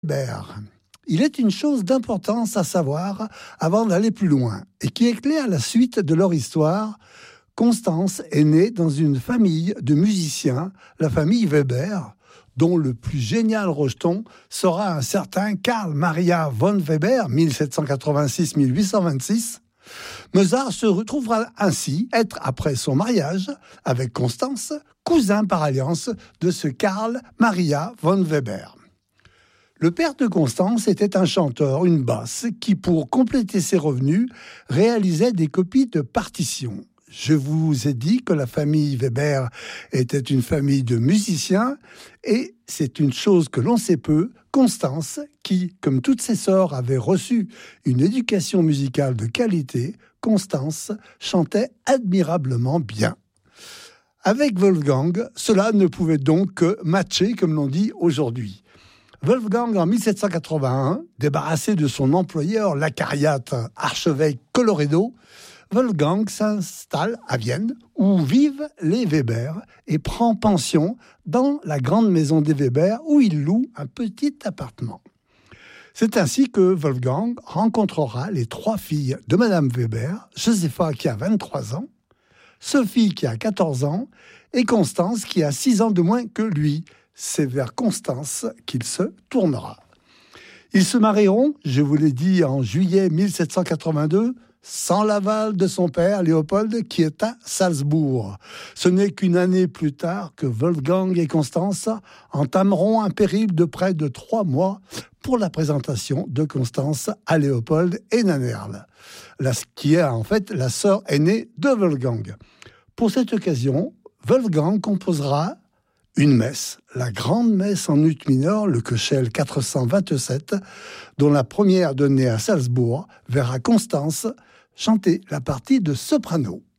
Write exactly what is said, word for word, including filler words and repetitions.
Weber. Il est une chose d'importance à savoir avant d'aller plus loin et qui éclaire la suite de leur histoire. Constance est née dans une famille de musiciens, la famille Weber, dont le plus génial rejeton sera un certain Karl Maria von Weber, mille sept cent quatre-vingt-six à mille huit cent vingt-six. Mozart se retrouvera ainsi être, après son mariage avec Constance, cousin par alliance de ce Karl Maria von Weber. Le père de Constance était un chanteur, une basse, qui, pour compléter ses revenus, réalisait des copies de partitions. Je vous ai dit que la famille Weber était une famille de musiciens, et c'est une chose que l'on sait peu, Constance, qui, comme toutes ses sœurs, avait reçu une éducation musicale de qualité, Constance chantait admirablement bien. Avec Wolfgang, cela ne pouvait donc que matcher, comme l'on dit aujourd'hui. Wolfgang, en mille sept cent quatre-vingt-un, débarrassé de son employeur, l'acariate archevêque Colloredo, Wolfgang s'installe à Vienne, où vivent les Weber, et prend pension dans la grande maison des Weber, où il loue un petit appartement. C'est ainsi que Wolfgang rencontrera les trois filles de Madame Weber, Josepha qui a vingt-trois ans, Sophie qui a quatorze ans, et Constance qui a six ans de moins que lui. C'est vers Constance qu'il se tournera. Ils se marieront, je vous l'ai dit, en juillet mille sept cent quatre-vingt-deux, sans l'aval de son père, Léopold, qui est à Salzbourg. Ce n'est qu'une année plus tard que Wolfgang et Constance entameront un périple de près de trois mois pour la présentation de Constance à Léopold et Nannerl, qui est en fait la sœur aînée de Wolfgang. Pour cette occasion, Wolfgang composera une messe, la grande messe en ut mineur, le Köchel quatre cent vingt-sept, dont la première donnée à Salzbourg verra Constance chanter la partie de soprano.